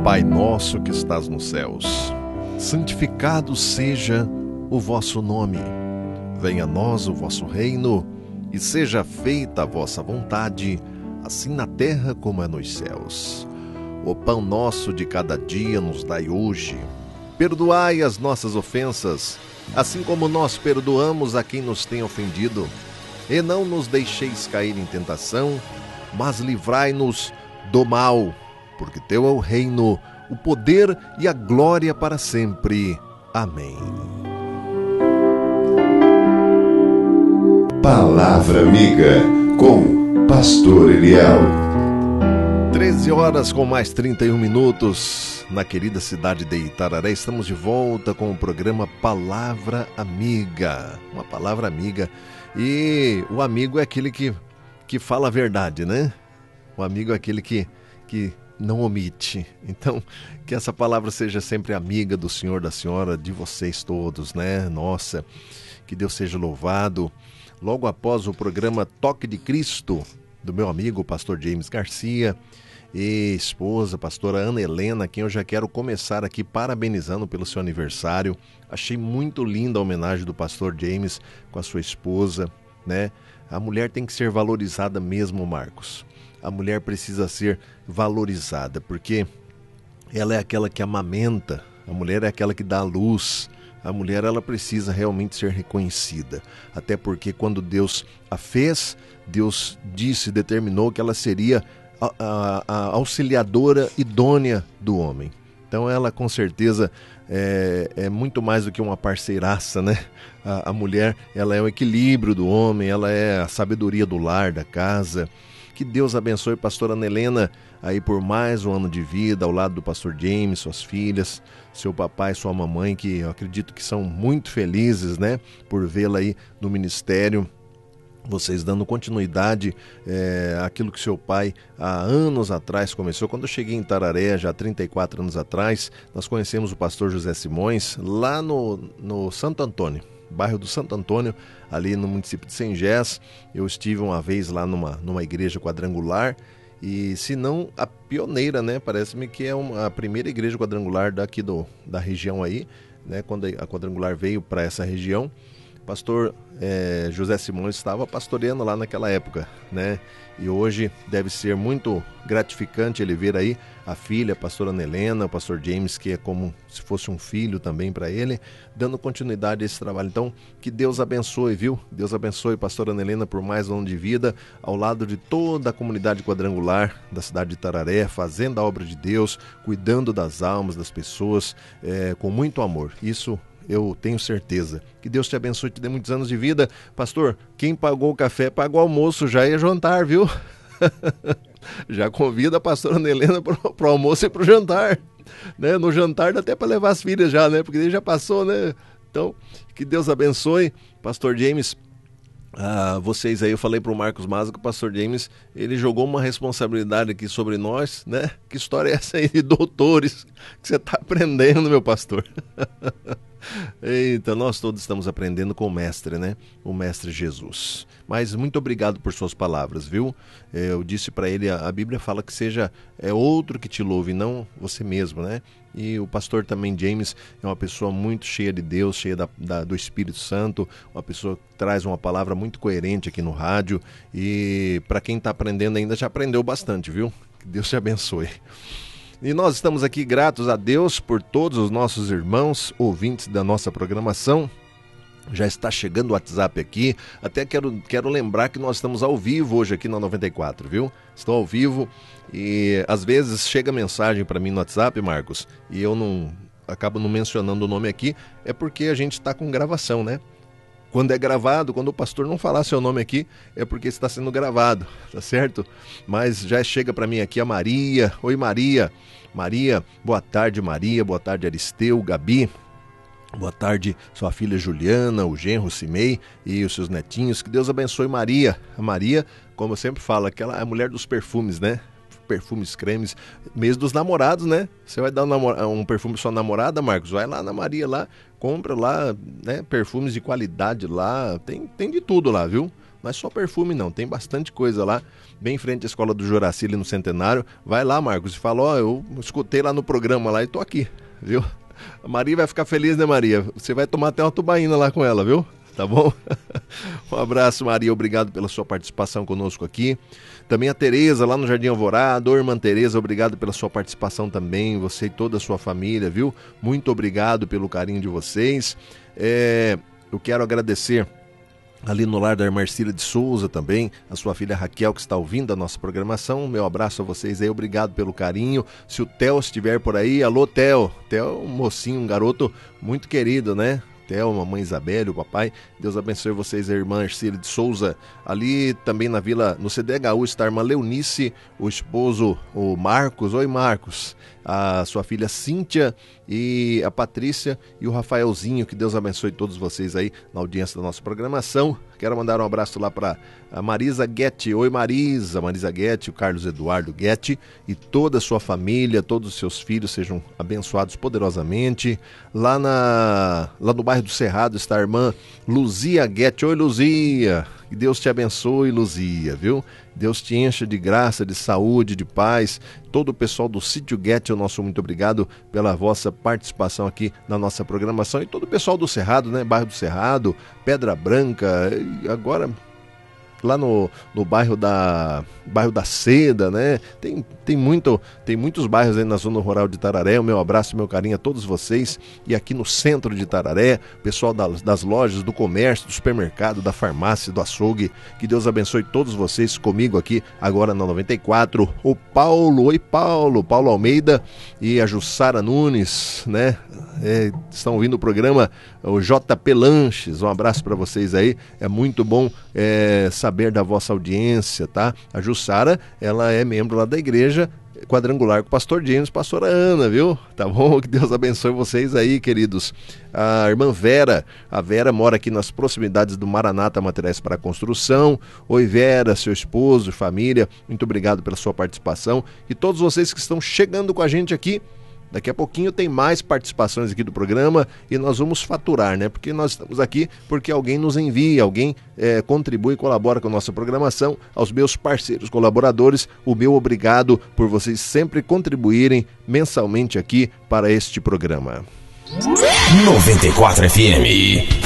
Pai nosso que estás nos céus, santificado seja o vosso nome. Venha a nós o vosso reino e seja feita a vossa vontade, assim na terra como é nos céus. O pão nosso de cada dia nos dai hoje. Perdoai as nossas ofensas, assim como nós perdoamos a quem nos tem ofendido. E não nos deixeis cair em tentação, mas livrai-nos do mal, porque teu é o reino, o poder e a glória para sempre. Amém. Palavra Amiga, com Pastor Eliel. 13 horas com mais 31 minutos, na querida cidade de Itararé. Estamos de volta com o programa Palavra Amiga. Uma palavra amiga. E o amigo é aquele que fala a verdade, né? O amigo é aquele que não omite. Então, que essa palavra seja sempre amiga do Senhor, da Senhora, de vocês todos, né? Nossa, que Deus seja louvado. Logo após o programa Toque de Cristo, do meu amigo, pastor James Garcia, e esposa, pastora Ana Helena, quem eu já quero começar aqui parabenizando pelo seu aniversário. Achei muito linda a homenagem do pastor James com a sua esposa, né? A mulher tem que ser valorizada mesmo, Marcos. A mulher precisa ser valorizada, porque ela é aquela que amamenta, a mulher é aquela que dá a luz. A mulher, ela precisa realmente ser reconhecida, até porque quando Deus a fez, Deus disse, determinou que ela seria a auxiliadora idônea do homem. Então ela com certeza é muito mais do que uma parceiraça, né? A mulher, ela é o equilíbrio do homem, ela é a sabedoria do lar, da casa. Que Deus abençoe a pastora Ana Helena aí por mais um ano de vida, ao lado do pastor James, suas filhas, seu papai, sua mamãe, que eu acredito que são muito felizes, né? Por vê-la aí no ministério. Vocês dando continuidade àquilo que seu pai há anos atrás começou. Quando eu cheguei em Itararé, já há 34 anos atrás, nós conhecemos o pastor José Simões lá no Santo Antônio, bairro do Santo Antônio, ali no município de Sengés. Eu estive uma vez lá numa igreja quadrangular, e se não a pioneira, né? Parece-me que é a primeira igreja quadrangular daqui da região aí, né? Quando a quadrangular veio para essa região, pastor José Simões estava pastoreando lá naquela época, né? E hoje deve ser muito gratificante ele ver aí a filha, a pastora Ana Helena, o pastor James, que é como se fosse um filho também para ele, dando continuidade a esse trabalho. Então, que Deus abençoe, viu? Deus abençoe a pastora Ana Helena por mais um ano de vida, ao lado de toda a comunidade quadrangular da cidade de Itararé, fazendo a obra de Deus, cuidando das almas das pessoas, com muito amor. Isso eu tenho certeza. Que Deus te abençoe e te dê muitos anos de vida. Pastor, quem pagou o café, pagou o almoço, já ia jantar, viu? Já convida a pastora Ana Helena para o almoço e para o jantar, né? No jantar dá até para levar as filhas já, né? Porque ele já passou, né? Então, que Deus abençoe. Pastor James, vocês aí, eu falei para o Marcos Maza que o pastor James, ele jogou uma responsabilidade aqui sobre nós, né? Que história é essa aí de doutores que você está aprendendo, meu pastor? Eita, nós todos estamos aprendendo com o mestre, né? O mestre Jesus. Mas muito obrigado por suas palavras, viu? Eu disse para ele, a Bíblia fala que seja outro que te louve, não você mesmo, né? E o pastor também, James, é uma pessoa muito cheia de Deus, cheia do Espírito Santo, uma pessoa que traz uma palavra muito coerente aqui no rádio. E para quem está aprendendo ainda, já aprendeu bastante, viu? Que Deus te abençoe. E nós estamos aqui gratos a Deus por todos os nossos irmãos, ouvintes da nossa programação. Já está chegando o WhatsApp aqui. Até quero lembrar que nós estamos ao vivo hoje aqui na 94, viu? Estou ao vivo e às vezes chega mensagem para mim no WhatsApp, Marcos, e eu acabo não mencionando o nome aqui, é porque a gente está com gravação, né? Quando é gravado, quando o pastor não falar seu nome aqui, é porque está sendo gravado, tá certo? Mas já chega para mim aqui a Maria. Oi, Maria. Maria, boa tarde, Maria. Boa tarde, Aristeu, Gabi. Boa tarde, sua filha Juliana, o genro Cimei e os seus netinhos. Que Deus abençoe Maria. A Maria, como eu sempre falo, aquela é a mulher dos perfumes, né? Perfumes, cremes, mês dos namorados, né? Você vai dar um perfume pra sua namorada, Marcos? Vai lá na Maria, lá, compra lá, né? Perfumes de qualidade lá, tem de tudo lá, viu? mas só perfume não, tem bastante coisa lá, bem em frente à Escola do Juraci, ali no Centenário. Vai lá, Marcos, e fala, eu escutei lá no programa lá e tô aqui, viu? A Maria vai ficar feliz, né, Maria? Você vai tomar até uma tubaína lá com ela, viu? Tá bom? Um abraço, Maria, obrigado pela sua participação conosco aqui. Também a Tereza, lá no Jardim Alvorada. Ô, irmã Tereza, obrigado pela sua participação também, você e toda a sua família, viu? Muito obrigado pelo carinho de vocês. Eu quero agradecer ali no lar da irmã Marcília de Souza também, a sua filha Raquel, que está ouvindo a nossa programação. Meu abraço a vocês aí, obrigado pelo carinho. Se o Theo estiver por aí, alô Theo. Theo é um mocinho, um garoto muito querido, né? Theo, mamãe Isabelle, o papai, Deus abençoe vocês, a irmã Marcília de Souza. Ali também na vila, no CDHU, está a irmã Leonice, o esposo, o Marcos. Oi, Marcos. A sua filha Cíntia e a Patrícia e o Rafaelzinho, que Deus abençoe todos vocês aí na audiência da nossa programação. Quero mandar um abraço lá para a Marisa Guetti. Oi, Marisa Guetti, o Carlos Eduardo Guetti e toda a sua família, todos os seus filhos sejam abençoados poderosamente. Lá no bairro do Cerrado está a irmã Luzia Guetti. Oi, Luzia, que Deus te abençoe, Luzia, viu? Deus te encha de graça, de saúde, de paz. Todo o pessoal do Sítio Guetti, o nosso muito obrigado pela vossa participação aqui na nossa programação. E todo o pessoal do Cerrado, né? Bairro do Cerrado, Pedra Branca, e agora lá no bairro da Seda, né? Tem muitos bairros aí na zona rural de Itararé. O meu abraço e meu carinho a todos vocês. E aqui no centro de Itararé, pessoal das lojas, do comércio, do supermercado, da farmácia, do açougue. Que Deus abençoe todos vocês comigo aqui agora na 94. O Paulo, oi Paulo Almeida e a Jussara Nunes, né? Estão ouvindo o programa, o JP Lanches. Um abraço para vocês aí. É muito bom saber da vossa audiência, tá? A Jussara, ela é membro lá da igreja Quadrangular com o pastor James, pastora Ana, viu? Tá bom? Que Deus abençoe vocês aí, queridos. A irmã Vera, a Vera mora aqui nas proximidades do Maranata Materiais para Construção. Oi, Vera, seu esposo, família, muito obrigado pela sua participação. E todos vocês que estão chegando com a gente aqui, daqui a pouquinho tem mais participações aqui do programa e nós vamos faturar, né? Porque nós estamos aqui porque alguém nos envia, alguém contribui e colabora com a nossa programação. Aos meus parceiros colaboradores, o meu obrigado por vocês sempre contribuírem mensalmente aqui para este programa. 94 FM.